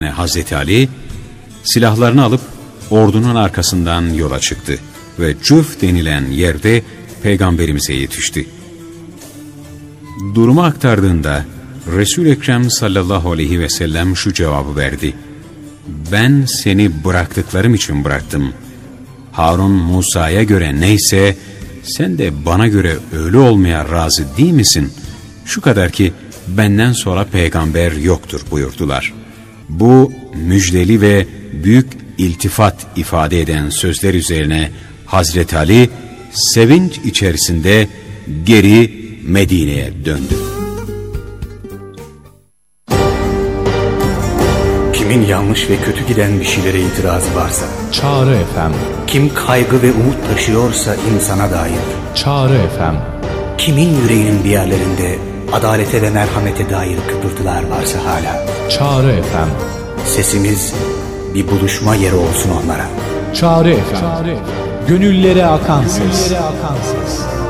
Hazreti Ali silahlarını alıp ordunun arkasından yola çıktı ve Cüf denilen yerde Peygamberimize yetişti. Durumu aktardığında Resul-i Ekrem sallallahu aleyhi ve sellem şu cevabı verdi: "Ben seni bıraktıklarım için bıraktım. Harun Musa'ya göre neyse sen de bana göre öyle olmaya razı değil misin? Şu kadar ki benden sonra peygamber yoktur" buyurdular. Bu müjdeli ve büyük iltifat ifade eden sözler üzerine Hazreti Ali sevinç içerisinde geri Medine'ye döndü. Kimin yanlış ve kötü giden bir şeylere itirazı varsa, Çağrı FM. kim kaygı ve umut taşıyorsa insana dair, Çağrı FM. kimin yüreğinin bir yerlerinde adalete ve merhamete dair kıpırtılar varsa hala, Çağrı FM. sesimiz bir buluşma yeri olsun onlara. Çağrı FM. Gönüllere akan ses.